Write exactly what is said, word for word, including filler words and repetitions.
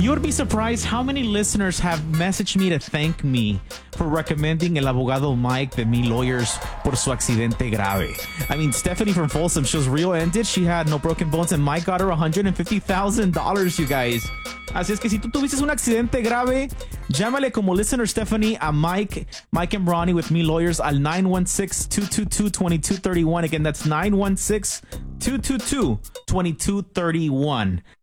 You would be surprised how many listeners have messaged me to thank me for recommending El Abogado Mike de Mi Lawyers por su accidente grave. I mean, Stephanie from Folsom, she was rear-ended. She had no broken bones, and Mike got her one hundred fifty thousand dollars, you guys. Así es que si tú tuviste un accidente grave, llámale como listener Stephanie a Mike, Mike and Ronnie with Me Lawyers al nine one six, two two two, two two three one. Again, that's nine one six, two two two, two two three one.